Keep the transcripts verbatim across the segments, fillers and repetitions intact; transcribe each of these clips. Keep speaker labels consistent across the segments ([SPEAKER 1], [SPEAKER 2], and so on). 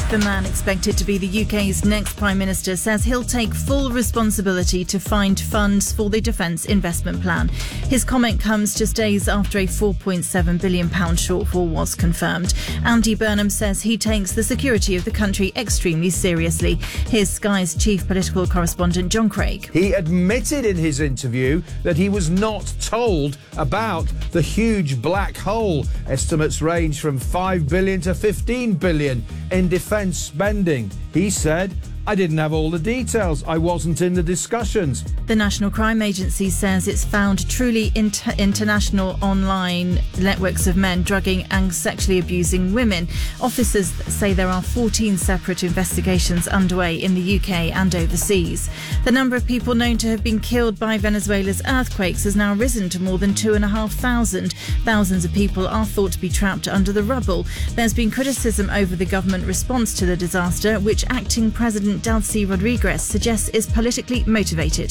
[SPEAKER 1] The man expected to be the U K's next Prime Minister says he'll take full responsibility to find funds for the Defence Investment Plan. His comment comes just days after a four point seven billion pounds shortfall was confirmed. Andy Burnham says he takes the security of the country extremely seriously. Here's Sky's chief political correspondent John Craig.
[SPEAKER 2] He admitted in his interview that he was not told about the huge black hole. Estimates range from five billion to fifteen billion in defence spending. He said, "I didn't have all the details. I wasn't in the discussions."
[SPEAKER 1] The National Crime Agency says it's found truly inter- international online networks of men drugging and sexually abusing women. Officers say there are fourteen separate investigations underway in the U K and overseas. The number of people known to have been killed by Venezuela's earthquakes has now risen to more than two and a half thousand. Thousands of people are thought to be trapped under the rubble. There's been criticism over the government response to the disaster, which acting President Delcy Rodriguez suggests is politically motivated.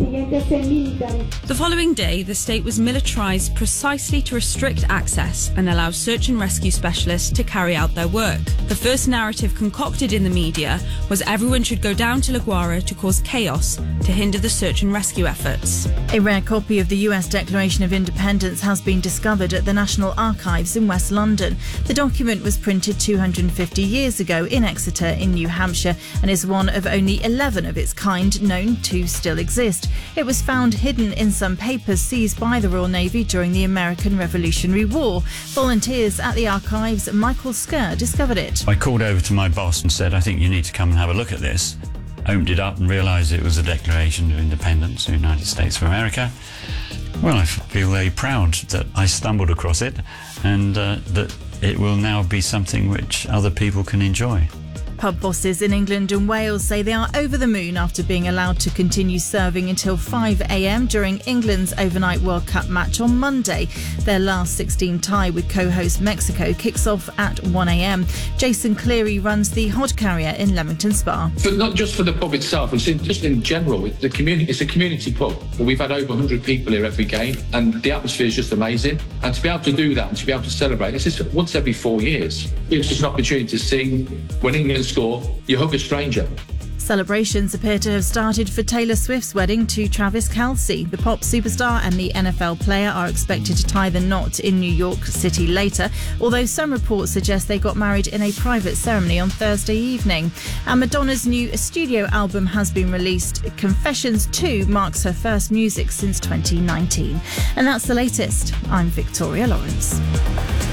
[SPEAKER 3] The following day, the state was militarised precisely to restrict access and allow search and rescue specialists to carry out their work. The first narrative concocted in the media was everyone should go down to La Guaira to cause chaos to hinder the search and rescue efforts.
[SPEAKER 1] A rare copy of the U S Declaration of Independence has been discovered at the National Archives in West London. The document was printed two hundred fifty years ago in Exeter in New Hampshire and is one of only eleven of its kind known to still exist. It was found hidden in some papers seized by the Royal Navy during the American Revolutionary War. Volunteers at the archives, Michael Skerr, discovered it.
[SPEAKER 4] I called over to my boss and said, "I think you need to come and have a look at this." Opened it up and realised it was a Declaration of Independence of the United States of America. Well, I feel very proud that I stumbled across it and uh, that it will now be something which other people can enjoy.
[SPEAKER 1] Pub bosses in England and Wales say they are over the moon after being allowed to continue serving until five a.m. during England's overnight World Cup match on Monday. Their last sixteen tie with co-host Mexico kicks off at one a.m. Jason Cleary runs the Hod Carrier in Leamington Spa.
[SPEAKER 5] But not just for the pub itself, it's in, just in general. It's, the community, it's a community pub. We've had over one hundred people here every game and the atmosphere is just amazing. And to be able to do that and to be able to celebrate, this is once every four years. It's just an opportunity to sing when England score, you hug a stranger.
[SPEAKER 1] Celebrations appear to have started for Taylor Swift's wedding to Travis Kelce. The pop superstar and the N F L player are expected to tie the knot in New York City later, although some reports suggest they got married in a private ceremony on Thursday evening. And Madonna's new studio album has been released. Confessions two marks her first music since twenty nineteen. And that's the latest. I'm Victoria Lawrence.